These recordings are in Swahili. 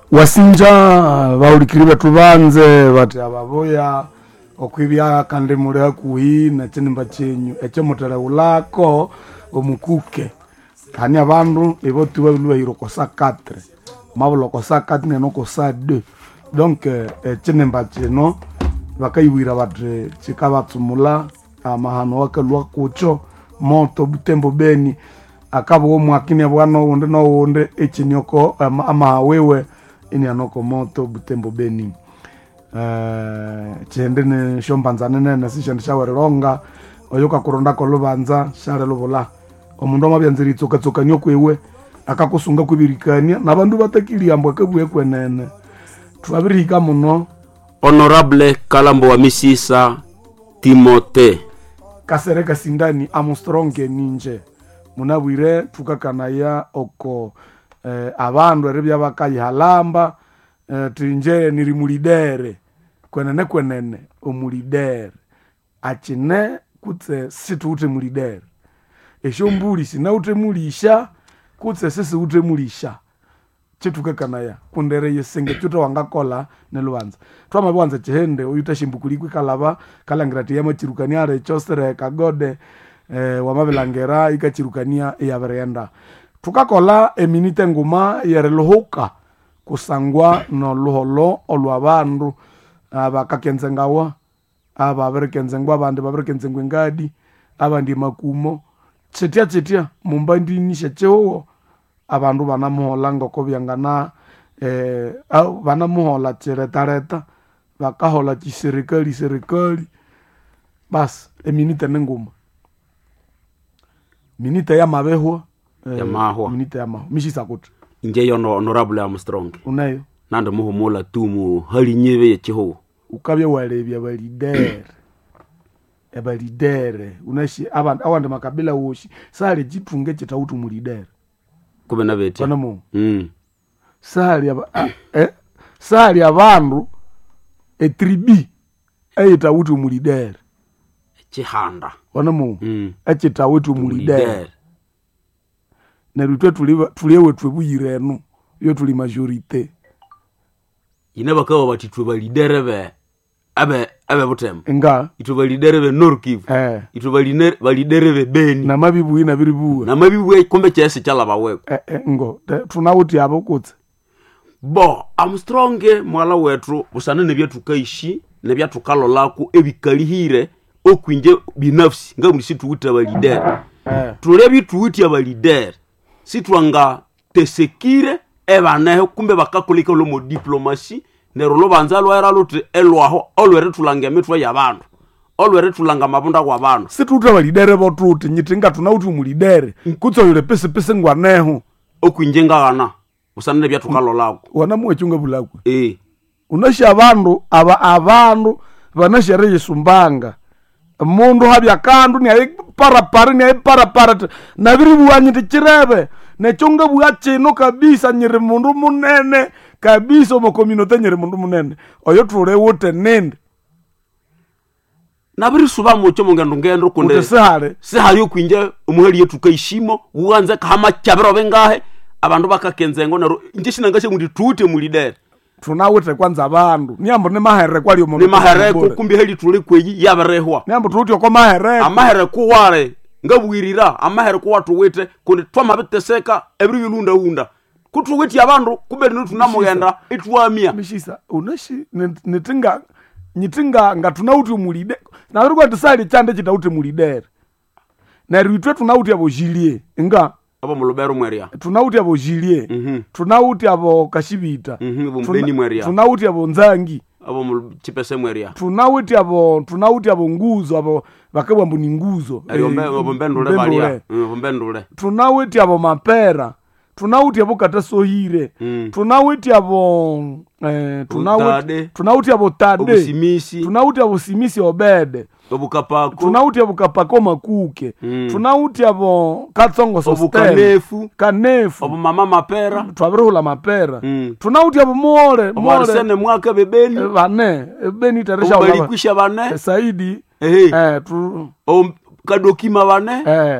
wasinja baulikiri betu banze bati ababoya okwibya kandi muri hakuhi na kinimba cyenyu ekyo mutara ulako omukuke kani abandu ebo tuwe lwehiro kosa 4 mabulo kosa 4 neno kosa 2 donc kinimba cyeno bakayiwira bati kikabatsumula amahano wakalwa kucho moto Butembo Beni akabo mwakine bwana wonde no wonde ekinyoko amawewe ini anoko moto Butembo Beni chende ne shombanzane ne nasishande shaweronga oyoka kuronda ko lubanza share lubula omundu amabyanzira itsoka nyokwewe akakusunga kubirikania nabandu batakili ambwa kabuye kwenene twabirika muno. Honorable Kalambo wa Misisa Timote Kasereka Sindani Amstronge ninje munabwire tukakanaya oko abandu erebya bakayihalamba tinje niri mulidere kwenene omulidere achine kutse situute mulidere eshombuli sinaute mulisha kutse sisi ute mulisha chitukakanaya kundere yesenge chuto wangakola nelubanza twamabwanza chehende uyutashimbukulikwe kalaba kalangirati yamachirukania re chosere kagode wamabelangera ikachirukania yaberenda tukakola eminite nguma yereluhuka kusangwa no luholo olwabandu abakakenzengawa ababerekenzengwa abandi baberekenzengwe ngadi abandi makumo chetia mumbandi nishe chewo abandu banamuhola ngoko byangana banamuhola cheretareta bakahola serikali bas eminite nenguma minite ya mabehwa minite ya mahwa mishisa kutu inje yono Honorable Armstrong unayo nande muhumula tumu halinyebe yechiho ukabye walebya balidere unashi abandi makabila woshi sale jitunge chitautu mulidere kube na beti banamu sali abandu etribi eyitautu mulidere chihanda banamu echitautu mulidere nerutwe tuliwe twebuyirenu yo tuli majorite ine bakawa batitwe balidere be abe Butembo nga itwe balidere be Nord Kivu itwe balidere be Beni na mabibu ina biribu na mabibu kombe cyese cyalaba weko ngo tunawuti abokutse bo Armstrong mwala wetu busana nebya tukaishi nebya tukalolako ebikalihire okwinje binafsi ngamulisi tuwita balidere tulebi tuwiti abalidere sitwanga tesekire ebaneho kumbe bakakolika lo mo diplomasi nerolo banzalo era lote elwaho olwere tulanga mitwa yabantu olwere tulanga mabunda kwa bantu situta balidere botuti nyitinga tunauti mulidere kutso yule pese ngwaneho okwinje ngana usana nebya tukalolako wana mwechunga bulako unashi abandu banashere yisumbanga mundu habya kandu ni parapara na biribu wanyite chirebe nechonga buya chino kabisa nyire mundu munene kabisa mo community nyire mundu munene oyo tule wote nende nabiri suba mucyo ngendo kunde sehali okwinje umuheli yetu kayishimo uwanze kama cyabero bengahe abandu bakakenzengo naro inje shinangashe mundi tute mulidere tunawete kwanza abandu niambo ne mahere kwali omuntu ne mahere kumbi heli tuli kweyi yaberehwa niambo tuti ko mahere amahere kuware ngabwirira amahere kuwatu wete kundi twama biteseka ebiri bilunda hunda kutuweti abandu kubere tunamugenda itwamia mishisa unashi nyitinga ngatunauti mulide na rugwa tisali chande chitauti mulidere na ritwe tunauti abojilie nga abo mulubero mweria tunauti abojilie tunauti abo kashibita bumbeni mweria tunauti abo nzangi abo mulchipese mweria tunauti abo nguzo abo bakabwa mbuni nguzo bombendule balia bombendule tunauti abo mapera tunauti abo katasohire tunauti abo tunauti abo tade tunauti abo simisi obede obukapako tunauti abo kapako makuke tunauti abo katsongo sostene kanefu obu mama mapera twabirula mapera tunauti abo more sene mwaka bebeni bane beni taresha bali kwisha bane saidi kadokima bane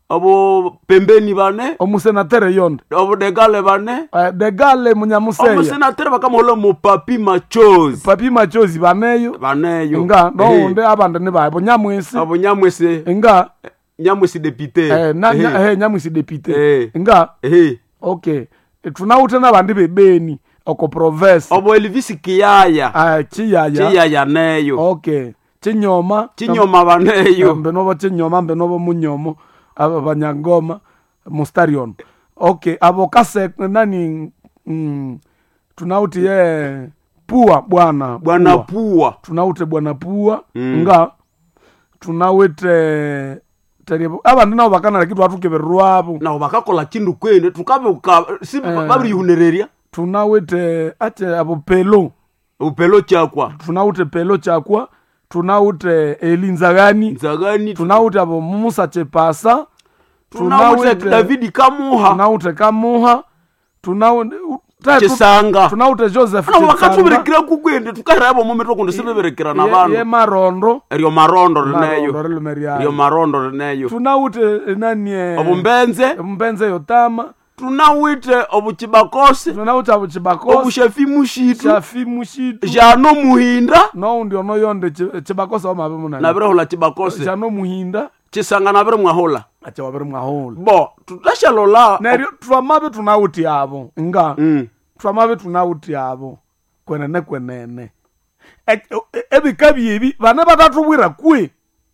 abo pembeni bane omusenatere yonde abo degale bane degale munyamuseya omusenatere bakamuhola mu papi machozi baneyo nga nonde abande ne babo nyamwese nga nyamwisi depute nyamwisi depute nga okay tunaute n'abandi bebeni oko province obo Elvis Kiyaya Kiyaya neyo okay Chinyoma baneyo mbenobo Chinyoma mbenobo Munyomo abanyangoma Mustarion okay abo kase nani tunauti Pua bwana Pua tunaute bwana Pua nga tunawete abantu nabo bakana kitu atukeberwabo nabo bakakola kindu kwene tukabe si babiri hunereria tunawete ate abo pelo chakwa tunawute pelo chakwa tunawute Elinzagani tunawute abo Musa Chepasa tunawute David Kamuha tunawute Chisanga tunawute Joseph Chisanga bakatuberekera kukwende tukarabo mometo konde seberekera nabantu ye marondo eriyo marondo neyo tunawute nani obumbenze yotama tunawite obuchibakose obushafi mushitu jano muhinda no ndio no yonde chibakose omabe munana nabirehola chibakose jano muhinda Chisanga nabire mwahola acha wabire mwahola bo tutashalola neryo twamabe tunawuti abo nga twamabe tunawuti abo kwenene ebikabi ebi bana batatubwira kwe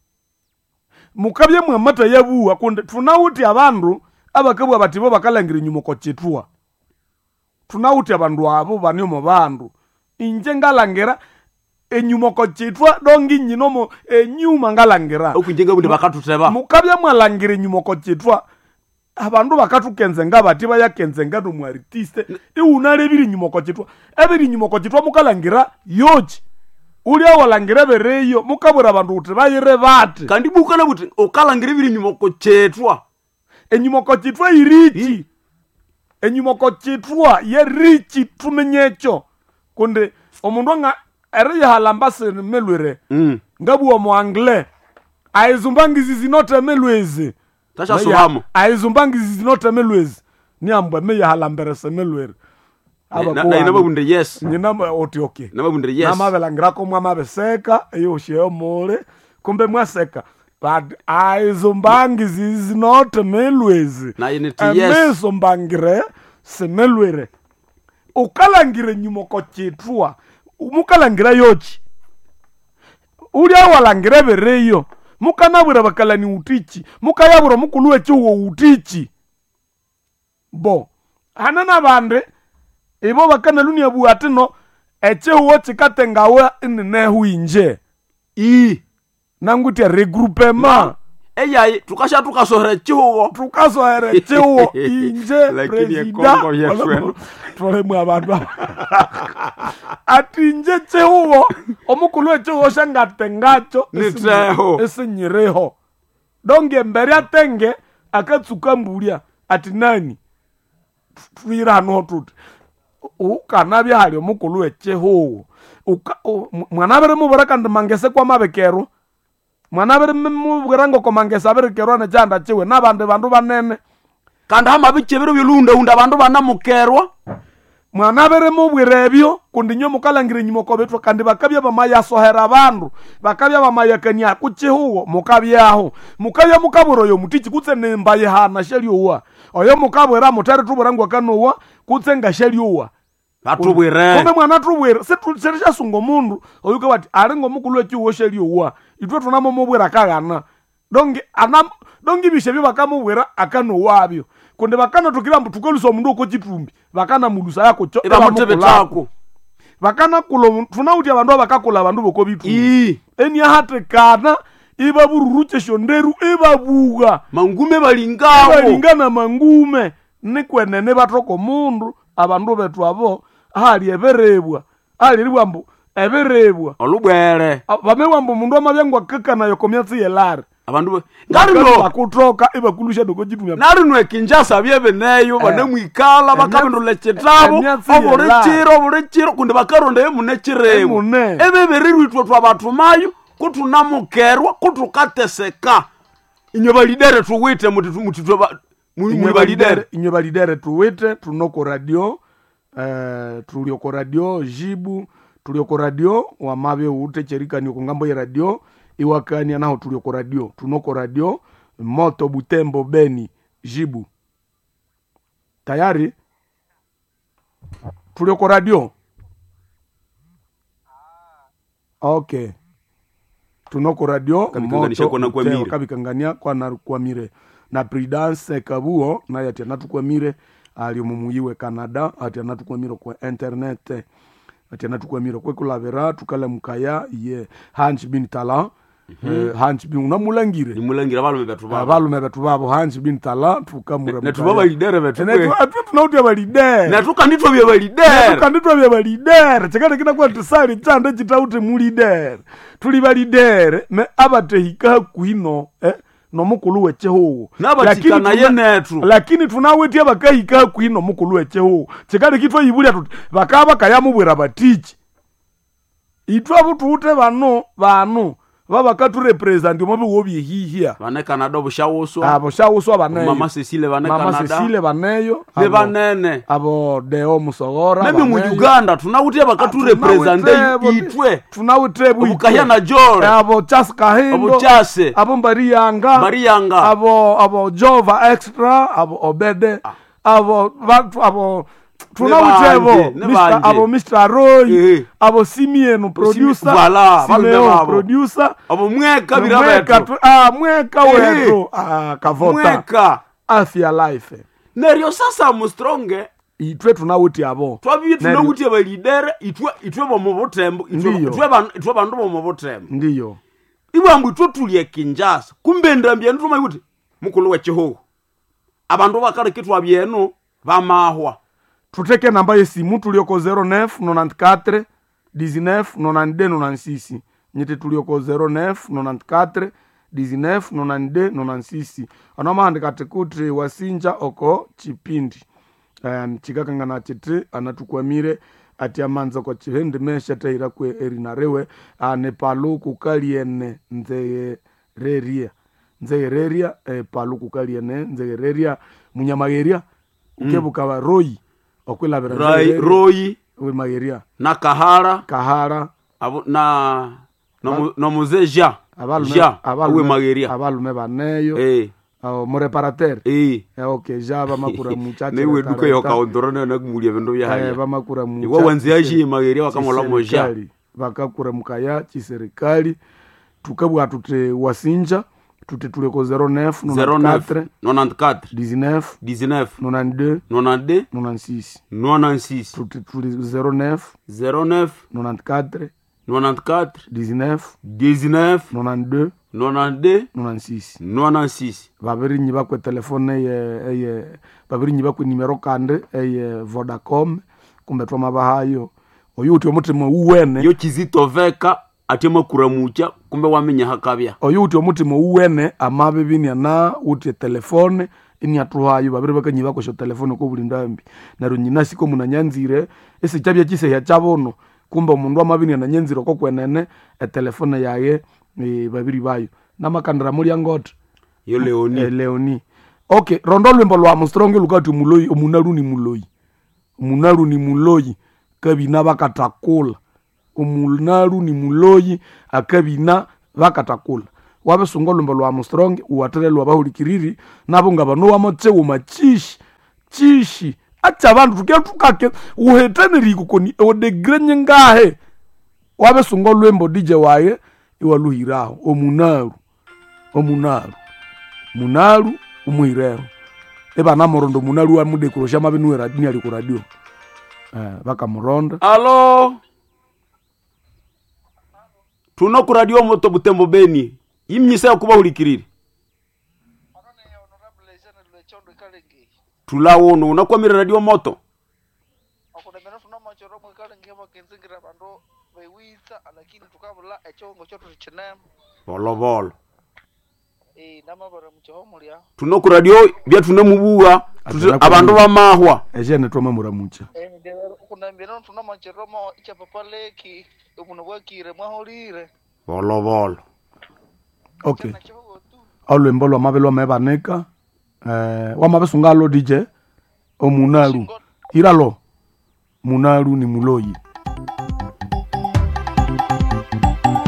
mukabye mwamata yabuwa kunde tunawuti abandu abakabwa batibo bakalangira inyuma ko chitwa tunawuti abandu abo banyo mu bandu inje ngalangira enyuma ko chitwa dongi nyinomo enyuma ngalangira okunjenga bundi bakatuteba mukabya mwalangira enyuma ko chitwa abandu bakatukenze ngabati bayakenze ngado mu artiste iunarebiri nyuma ko chitwa ebiri nyuma ko chitwa mukalangira yoji uli awalangira bereyo mukabura abandu uti bayire bati kandi bukana buti okalangira ebiri nyuma ko chitwa enyuma ko chitwa irichi enyuma ko chitwa ye richi tumenyecho kunde omundu nga eriya halambase melwere ngabu mu anglais aizumbangizi zinote melwezi tasha suhamo aizumbangizi zinote melwezi ni ambwa meya halamberese melwere na inabunde yes nyinamba oti okay nabunde yes namabelangira ko mwamabeseka eyo sheyo mole kumbe mwaseka but aizumbangizi zinote melwezi na initi yes amezumbangire semelwere ukalangire nyumo ko chitwa mukalangira yochi uli awalangira bereyo mukanabura bakalani utichi mukayabura mukuluwe chiwo utichi bo hanana bande ibo bakana lunia buatino echewo chikatengawe inene huinje nangutia regroupement eya tukasha tukasohera chiwo inje president tole mu abantu ati inje chiwo omukulu chiwo shangatengacho esinyireho donge mbere atenge akatsuka mbulia ati nani twira no tuti ukanabya hali omukulu chiwo mwanabere mubaraka ndimangese kwa mabekero mwana bere muburango komangesa aberekerwa ne chanda chiwe nabande bandu banene kandi amabichebero bilunda abantu banamukerwa mwana bere mubwirebyo kundinyo mukalangire nyimo kobetwa kandi bakabya bamaya sohera abandu bakabya bamaya kanya kuchihuwo mukabyaho mukabya mukaburo yo mutichi kutse nembaye hana sheliowa oyo mukabwera mutari tuburango kanowa kutse ngasheliowa batubwire kombe mwana tubwire setucheresha sungo mundu oyuka bati arengo mukulu echiwo sheliowa itwe tunamo mubwira kagana dongi bishebi bakamubwira akano wabyo kunde bakana tukira mtukoluso mundu uko chitumbi bakana mulusa yako cho eba mutebetako bakana kulo tunauti abandu abakakula abandu boko bitu eni hate kana iba bururuche shonderu iba buga mangume balingana mangume nikwenene batoko mundu abandu betu abo hali eberebwa hali libwambu eberebwa olubwere bamewambu mundu amabyangwa kakana yokomyatsi yelare abandu ngarino bakutroka ibakulusha doko jitumya narino ekinjasa byebe neyo banemwikala bakabindule chitabo obureciro kunde bakaronda emunechirebo ebeberirwitwe twabatumayo kutunamukerwa kutukateseka inyo balidere tuwite muti balidere inyo balidere tuwite tunoko radio tulioko radio jibu tulioko radio wamabe ute cherikani ku ngambo ya radio iwakani naho tulioko radio tunoko radio Moto Butembo Beni jibu tayari tulioko radio. Okay, tunoko radio Moto kabikangania kwa na kwamire na Prudence Kabuo na yati anatukwamire ali mumuyiwe Canada ati anatukwamire kwa internet ati anatukwamire kwa kulavera tukala mukaya ye Hans bin Tala Hans bin unamulangire nimulangira abalume betu babo Hans bin Tala tukamura na tubaba lidere betu tunauti abalidere na tukanditwa bya balidere chakana kina kwa tusali chanda chitauti mulidere tuli balidere me abatehika kuino nomukulu wecheho lakini tunaweti abakahika kuino mukulu wecheho chikale kitwa yibuli atuti bakaba kayamubwera batichi itwa butute bano baba katu represent mobi wobi hihia bane Canada bushawuso baneyo mama Cecile baneyo ne banene abo deo musogora nemi mu Uganda tunawuti bakatu represent itwe tunawuti bukaya na Jore abo Chaska Hindo abo Chase abo Marianga abo Jova Extra abo Obede abo tunawutebo abo Mr. Roy abo Simien producer voilà producer abo mweka birabeto mweka wetu kavota mweka afya life neryo sasa mustronge itwe tunawuti abo twabiye tunawuti abalidere itwe bomu butembo itwe bandu bomu butembo ndiyo ibambu itwe tuliye Kinshasa kumbe ndambye ntuma yuti mukulu wechiho abandu bakale kitwa byeno bamahwa tuteke namba yesimu tulioko 0994 19 92 96 nyete tulioko 0994 19 92 96 anamahandi kuti wasinja oko chipindi chikakangana chiti anatukwamire ati amanza kwa chihende mesha taira kwe erinarewe palu kukaliene nzegereria palu kukaliene nzegereria munyamageria ukebuka Roy okwela Roy we mageria na kahara abo no muzeja we mageria abalume baneyo mo reparateur okay jaba makura muchacha newe duka yokaondorana na kumulia bendo bya haya bamakura muchacha iwa wanziaji mageria wakamola moja bakakura mukaya chiserikali tukabwa tute wasinja tute tuleko 09 94 19 92 96 tute tuli 09 94 19 92 96 babiri nyiba kwa telefone ye babiri nyiba kwa numero kande Vodacom kumbe twa mabahayo oyuti omutima uwene yo Kizito Veka atema kuramucha kumbe wamenya hakabya oyuti omutima uwene amabe binya na uti telefone ini atuhayo babiri bakanyiba kwa telefone ko bulindambi naro nyina siko munanyanzire ese cyabya kise ya chabono kumbe umundu amabini na nyanzire ko kwenene telefone yaye babiri bayo namakandira muri angote yo Leoni okay rondo lwembo lwa Mustronge lukati muloyi omunaru ni muloyi kabina bakatakula omunaru ni muloyi akabina bakatakula wabe sungo lwembo lwa Mustronge uwatelelwa bahulikiriri nabo ngabano wamotsewo machishi acha abantu tukake uheteneri kukoni odegrenye ngahe wabe sungo lwembo DJ waye iwaluhiraho munaru umuhirero eba namorondo munaru wa mudekurosha mabinu radini ali ku radio baka muronda alo tuno ku radio Moto Butembo Beni imnyisa yakuba ulikiriri tulawono unakwamira radio Moto akudemera tuna machoro mwikale ngema kenzingira bando bewisa lakini tukabula echongo choto chene bolo namabara muchomulya tuno ku radio bya tunamubuga abantu bamahwa ejene twa mamura mucha kunambira tuna machoro mo icha papaleki umuntu wakire mwaholire bolo okay olwembo lwa mabelo mebanika wamabesungalo DJ omunalu iralo munalu ni muloyi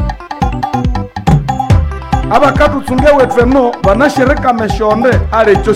abakatu tsungewe tweno banashirika meshonde arecho